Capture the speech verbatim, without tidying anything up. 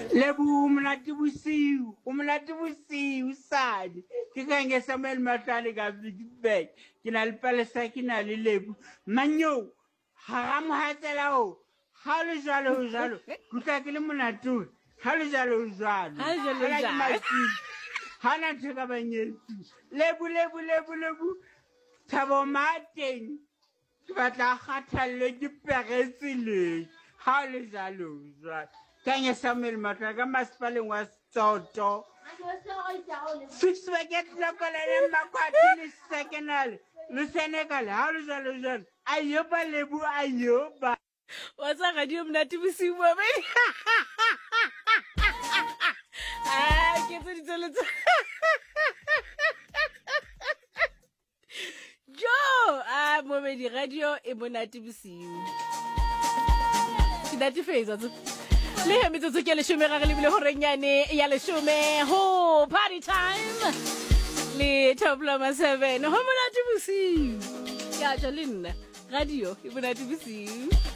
Lebu umnati busiu, umnati busiu sadi. Kika nge Samuel Matali ga big kina lipalesa kina lebu. Manyo, haram hatela o. Halu jalo jalo. Kuta kile munatu. Halu jalo jalo. Halu jalo jalo. Hana tuka banyesu. Lebu lebu lebu lebu. Tabo maten. Batla khathalle di peresi le. Halu jalo jalo. Kanya Samuel Matlaga maspaleng wa Soto. Fix baget la kolele makwati le sekenal. Le Senegal halu jalo jalo. Ayoba lebu ayoba. Wasa radio mnati busiu mame. Ah, keso di tolo tolo. Jo, ah, mame di radio e monati busiu. Kinati feza tu. Le metsotso ke le shome ga re lebile ho renyane ya le shome ho party time le top lama seven ho monate busiu ya tla le nna radio e monate busiu.